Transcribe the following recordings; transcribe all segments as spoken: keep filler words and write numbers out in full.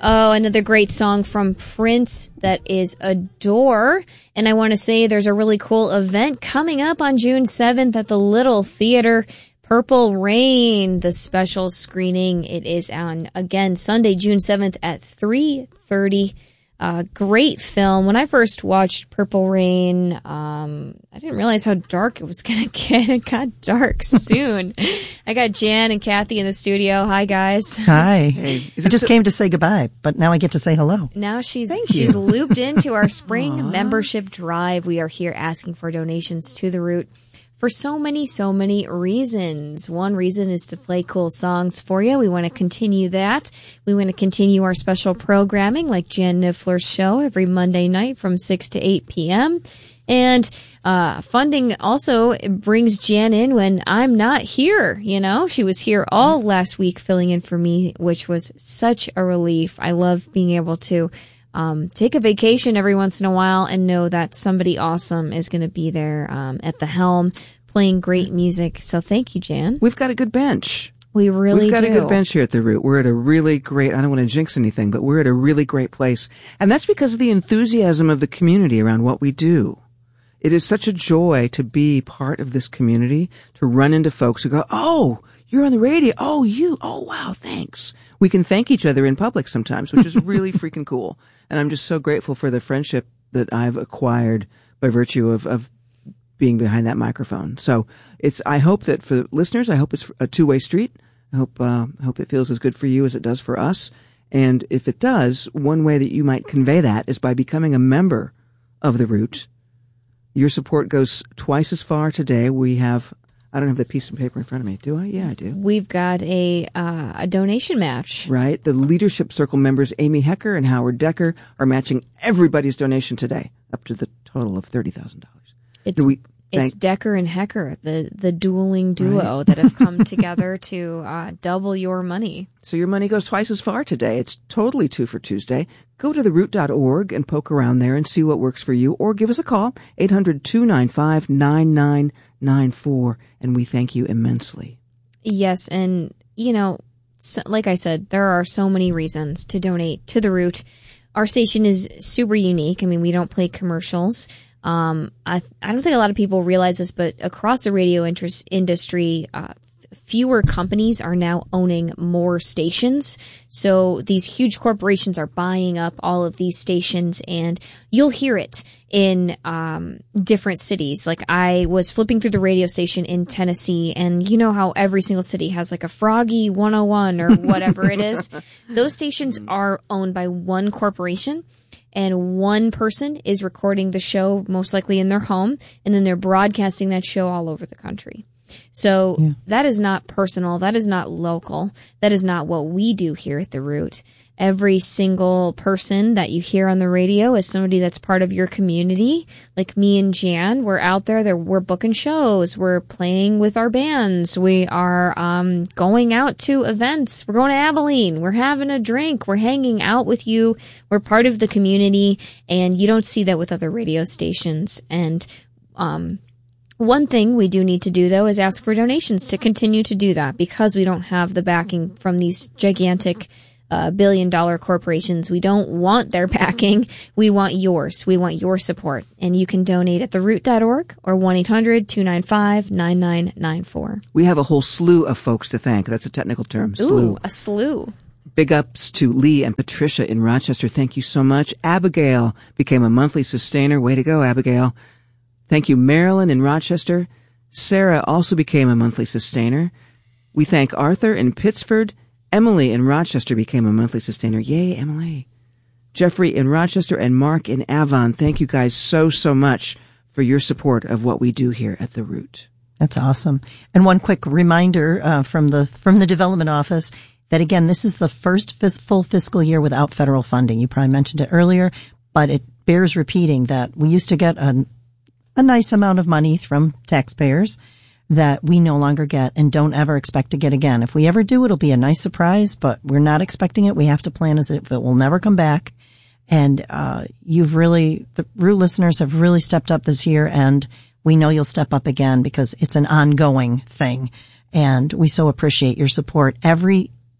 Oh, another great song from Prince that is Adore. And I want to say there's a really cool event coming up on June seventh at the Little Theater. Purple Rain, the special screening. It is on, again, Sunday, June seventh at three thirty. Uh, great film. When I first watched Purple Rain, um, I didn't realize how dark it was going to get. It got dark soon. I got Jan and Kathy in the studio. Hi, guys. Hi. Hey, I just came to say goodbye, but now I get to say hello. Now she's she's looped into our spring membership drive. We are here asking for donations to The Root for so many, so many reasons. One reason is to play cool songs for you. We want to continue that. We want to continue our special programming like Jan Niffler's show every Monday night from six to eight p.m. And uh funding also brings Jan in when I'm not here, you know. She was here all last week filling in for me, which was such a relief. I love being able to Um, take a vacation every once in a while and know that somebody awesome is going to be there um, at the helm playing great music. So thank you, Jan. We've got a good bench. We really do. We've got do. a good bench here at The Root. We're at a really great, I don't want to jinx anything, but we're at a really great place. And that's because of the enthusiasm of the community around what we do. It is such a joy to be part of this community, to run into folks who go, oh, you're on the radio. Oh, you. Oh, wow. Thanks. We can thank each other in public sometimes, which is really freaking cool. And I'm just so grateful for the friendship that I've acquired by virtue of, of being behind that microphone. So it's, I hope that for listeners, I hope it's a two-way street. I hope, uh, I hope it feels as good for you as it does for us. And if it does, one way that you might convey that is by becoming a member of The Root. Your support goes twice as far today. We have, I don't have the piece of paper in front of me. Do I? Yeah, I do. We've got a uh, a donation match. Right. The Leadership Circle members, Amy Hecker and Howard Decker, are matching everybody's donation today up to the total of thirty thousand dollars. It's, we it's Decker and Hecker, the, the dueling duo right. that have come together to uh, double your money. So your money goes twice as far today. It's totally two for Tuesday. Go to the root dot org and poke around there and see what works for you, or give us a call, eight hundred, two nine five, nine nine nine four, and we thank you immensely. Yes, and, you know, so, like I said, there are so many reasons to donate to The Root. Our station is super unique. I mean, we don't play commercials. Um, I, I don't think a lot of people realize this, but across the radio interest industry, uh, fewer companies are now owning more stations. So these huge corporations are buying up all of these stations, and you'll hear it in um different cities. Like, I was flipping through the radio station in Tennessee, and you know how every single city has like a Froggy one oh one or whatever it is. Those stations are owned by one corporation, and one person is recording the show, most likely in their home, and then they're broadcasting that show all over the country. So yeah. That is not personal. That is not local. That is not what we do here at The Root. Every single person that you hear on the radio is somebody that's part of your community. Like me and Jan, we're out there. there we're booking shows. We're playing with our bands. We are um going out to events. We're going to Abilene. We're having a drink. We're hanging out with you. We're part of the community, and you don't see that with other radio stations. And um one thing we do need to do, though, is ask for donations to continue to do that, because we don't have the backing from these gigantic uh, billion-dollar corporations. We don't want their backing. We want yours. We want your support. And you can donate at the root dot org or one eight hundred, two nine five, nine nine nine four. We have a whole slew of folks to thank. That's a technical term. Ooh, slew. a slew. Big ups to Lee and Patricia in Rochester. Thank you so much. Abigail became a monthly sustainer. Way to go, Abigail. Thank you, Marilyn in Rochester. Sarah also became a monthly sustainer. We thank Arthur in Pittsford. Emily in Rochester became a monthly sustainer. Yay, Emily. Jeffrey in Rochester and Mark in Avon. Thank you guys so, so much for your support of what we do here at The Root. That's awesome. And one quick reminder uh, from the from the development office that, again, this is the first fis- full fiscal year without federal funding. You probably mentioned it earlier, but it bears repeating that we used to get a a nice amount of money from taxpayers that we no longer get and don't ever expect to get again. If we ever do, it'll be a nice surprise, but we're not expecting it. We have to plan as if it will never come back. And uh you've really, the Root listeners have really stepped up this year, and we know you'll step up again because it's an ongoing thing. And we so appreciate your support. Every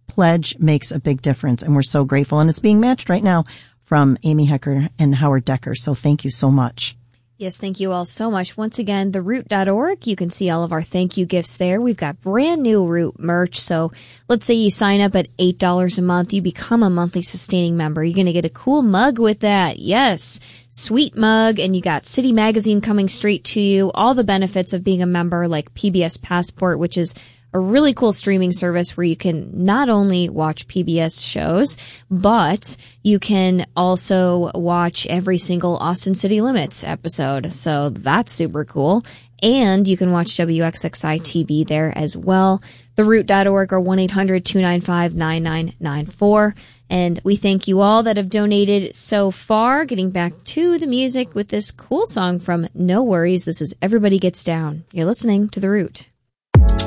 pledge makes a big difference, and we're so grateful. And it's being matched right now from Amy Hecker and Howard Decker. So thank you so much. Yes, thank you all so much. Once again, the root dot org. You can see all of our thank you gifts there. We've got brand new Root merch. So let's say you sign up at eight dollars a month. You become a monthly sustaining member. You're going to get a cool mug with that. Yes, sweet mug. And you got City Magazine coming straight to you. All the benefits of being a member, like P B S Passport, which is a really cool streaming service where you can not only watch P B S shows, but you can also watch every single Austin City Limits episode. So that's super cool. And you can watch W X X I T V there as well. the root dot org or one eight hundred two nine five nine nine nine four. And we thank you all that have donated so far. Getting back to the music with this cool song from No Worries. This is Everybody Gets Down. You're listening to The Root.